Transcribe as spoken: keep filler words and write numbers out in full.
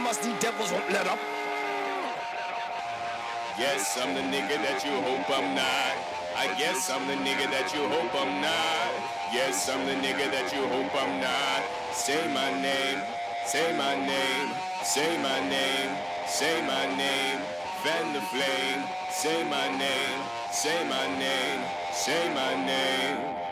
as the devils won't let up. Yes, I'm the nigga that you hope I'm not. I guess I'm the nigga that you hope I'm not. Yes, I'm the nigga that you hope I'm not. Say my name, say my name, say my name, say my name. Fan the flame, say my name, say my name, say my name.